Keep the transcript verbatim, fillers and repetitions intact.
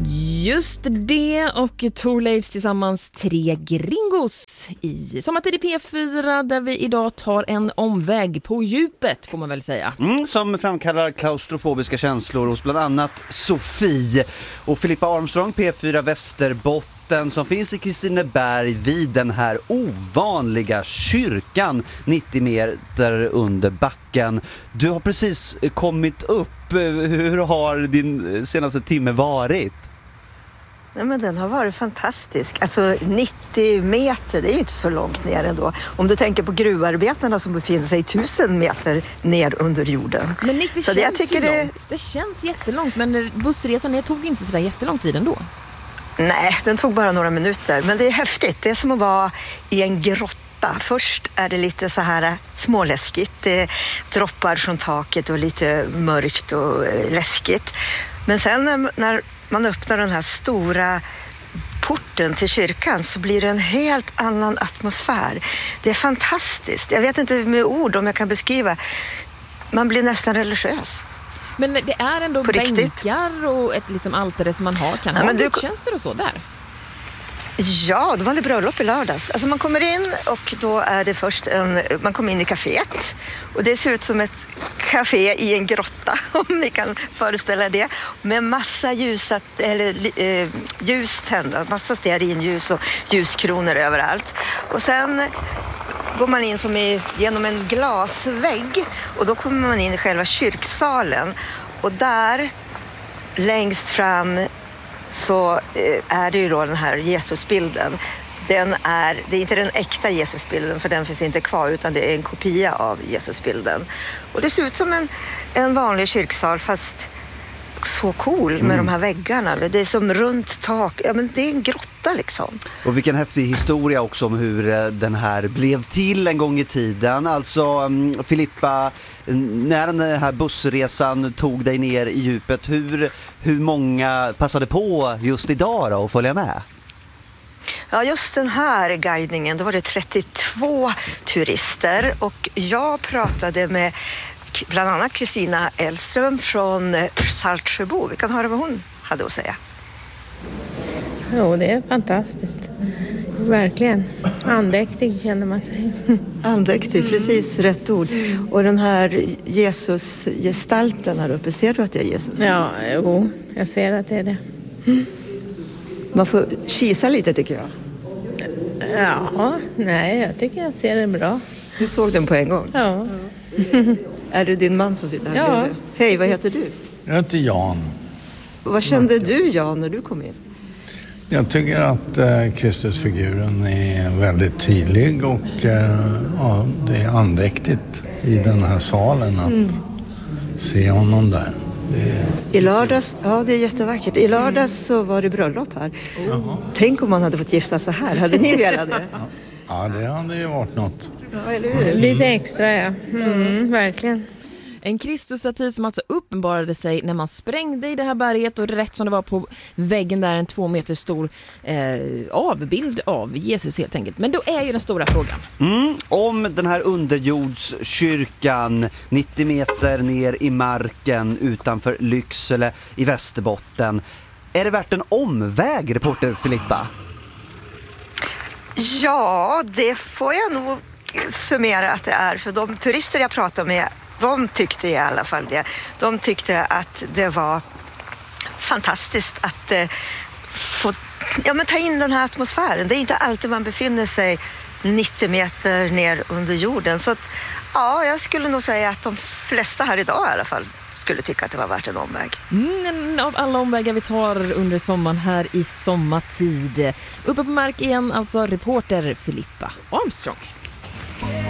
Just det, och Thorleifs tillsammans tre gringos i Sommartid i P fyra, där vi idag tar en omväg på djupet, får man väl säga. Mm, som framkallar klaustrofobiska känslor hos bland annat Sofie och Filippa Armstrong, P fyra Västerbotten, som finns i Kristineberg vid den här ovanliga kyrkan nittio meter under backen. Du har precis kommit upp. Hur har din senaste timme varit? Nej, men den har varit fantastisk. Alltså nittio meter, det är ju inte så långt ner ändå. Om du tänker på gruvarbetarna som befinner sig tusen meter ner under jorden. Men nittio så känns jag tycker ju det... långt. Det känns jättelångt, men bussresan ner tog inte så där jättelång tid ändå. Nej, den tog bara några minuter. Men det är häftigt. Det är som att vara i en grotta. Först är det lite så här småläskigt. Det droppar från taket och lite mörkt och läskigt. Men sen när, när man öppnar den här stora porten till kyrkan så blir det en helt annan atmosfär. Det är fantastiskt. Jag vet inte med ord om jag kan beskriva. Man blir nästan religiös. Men det är ändå på bänkar riktigt. Och ett liksom altare som man har. Kan ja, ha du... gudstjänster och så där? Ja, det var det bröllop i lördags. Alltså man kommer in och då är det först en... Man kommer in i kaféet och det ser ut som ett café i en grotta, om ni kan föreställa det. Med massa ljusat, eller, eh, ljus tända, massa stearinljus och ljuskronor överallt. Och sen går man in som i, genom en glasvägg och då kommer man in i själva kyrksalen. Och där längst fram så är det ju då den här Jesusbilden. Den är, det är inte den äkta Jesusbilden, för den finns inte kvar, utan det är en kopia av Jesusbilden. Och det ser ut som en, en vanlig kyrksal, fast så cool med mm. de här väggarna. Det är som runt tak. Ja, men det är en grotta liksom. Och vilken häftig historia också om hur den här blev till en gång i tiden. Alltså Filippa, när den här bussresan tog dig ner i djupet, hur, hur många passade på just idag då att följa med? Ja, just den här guidningen, då var det trettiotvå turister och jag pratade med bland annat Kristina Elström från Saltsjöbo. Vi kan höra vad hon hade att säga. Jo, det är fantastiskt. Verkligen. Andäktig känner man sig. Andäktig, precis rätt ord. Och den här Jesus-gestalten här uppe, ser du att det är Jesus? Ja, jo, jag ser att det är det. Mm. Man får kisa lite tycker jag. Ja, nej, jag tycker jag ser det bra. Du såg den på en gång? Ja. Är det din man som sitter här? Ja. Hej, vad heter du? Jag heter Jan. Vad kände du, Jan, när du kom in? Jag tycker att eh, Kristusfiguren är väldigt tydlig och eh, ja, det är andäktigt i den här salen att mm. se honom där. Är... I lördags, ja det är jättevackert. I lördags så var det bröllop här. Oh. Tänk om man hade fått gifta sig här. Hade ni velat det? Ja, det hade ju varit något. Ja, eller hur? Lite extra, ja. Mm, verkligen. En Kristusstaty som alltså uppenbarade sig när man sprängde i det här berget, och rätt som det var på väggen där en två meter stor eh, avbild av Jesus helt enkelt. Men då är ju den stora frågan. Mm, om den här underjordskyrkan nittio meter ner i marken utanför Lycksele i Västerbotten. Är det värt en omväg, reporter Filippa? Ja, det får jag nog summera att det är. För de turister jag pratade med, de tyckte i alla fall det. De tyckte att det var fantastiskt att eh, få ja, men ta in den här atmosfären. Det är inte alltid man befinner sig nittio meter ner under jorden. Så att, ja, jag skulle nog säga att de flesta här idag i alla fall skulle tycka att det var värt en omväg. Mm, av alla omvägar vi tar under sommaren här i sommartid. Uppe på mark igen, alltså reporter Filippa Armstrong.